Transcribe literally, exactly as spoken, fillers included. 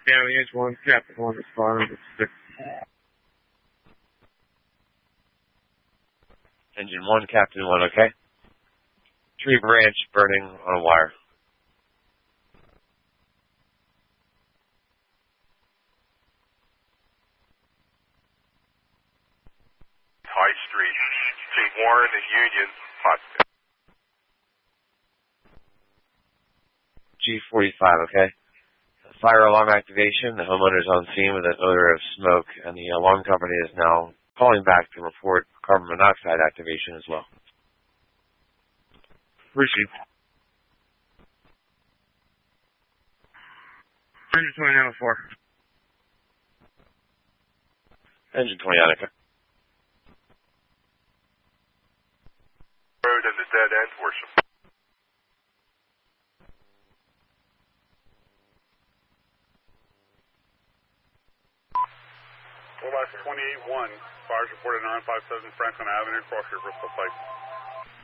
County H one, Captain one, responding to six. Engine one, Captain one, okay. Tree branch burning on a wire. High Street, between Warren and Union, hot. G forty-five, okay. Fire alarm activation. The homeowner is on scene with an odor of smoke, and the alarm company is now calling back to report carbon monoxide activation as well. Receive. Engine twenty nine oh four. Engine twenty, Annika. Road and the dead end, worship. Full life twenty-eight one, fires reported nine five seven Franklin Avenue, cross your Bristol Pike.